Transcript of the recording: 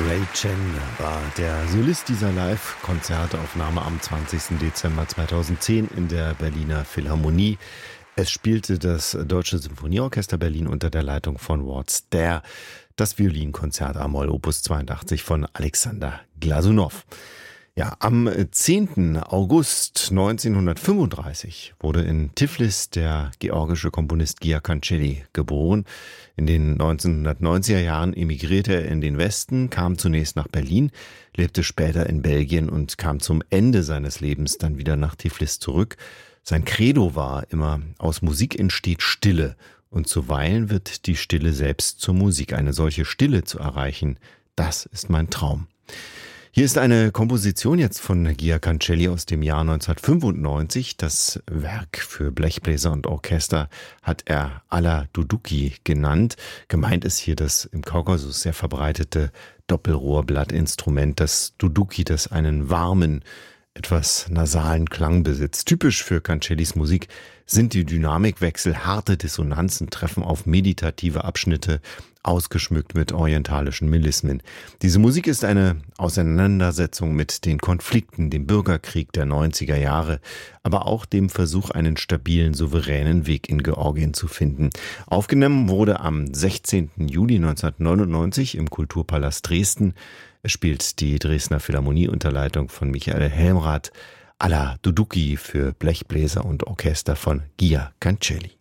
Ray Chen war der Solist dieser Live-Konzertaufnahme am 20. Dezember 2010 in der Berliner Philharmonie. Es spielte das Deutsche Symphonieorchester Berlin unter der Leitung von Ward Stair, das Violinkonzert a-Moll Opus 82 von Alexander Glasunow. Ja, am 10. August 1935 wurde in Tiflis der georgische Komponist Gia Kancelli geboren. In den 1990er Jahren emigrierte er in den Westen, kam zunächst nach Berlin, lebte später in Belgien und kam zum Ende seines Lebens dann wieder nach Tiflis zurück. Sein Credo war immer: Aus Musik entsteht Stille, und zuweilen wird die Stille selbst zur Musik. Eine solche Stille zu erreichen, das ist mein Traum. Hier ist eine Komposition jetzt von Gia Kancelli aus dem Jahr 1995. Das Werk für Blechbläser und Orchester hat er Alla Duduki genannt. Gemeint ist hier das im Kaukasus sehr verbreitete Doppelrohrblattinstrument, das Duduki, das einen warmen, etwas nasalen Klang besitzt. Typisch für Kancellis Musik sind die Dynamikwechsel, harte Dissonanzen treffen auf meditative Abschnitte, ausgeschmückt mit orientalischen Melismen. Diese Musik ist eine Auseinandersetzung mit den Konflikten, dem Bürgerkrieg der 90er Jahre, aber auch dem Versuch, einen stabilen, souveränen Weg in Georgien zu finden. Aufgenommen wurde am 16. Juli 1999 im Kulturpalast Dresden. Es spielt die Dresdner Philharmonie unter Leitung von Michael Helmrath. Alla Duduki für Blechbläser und Orchester von Gia Kancelli.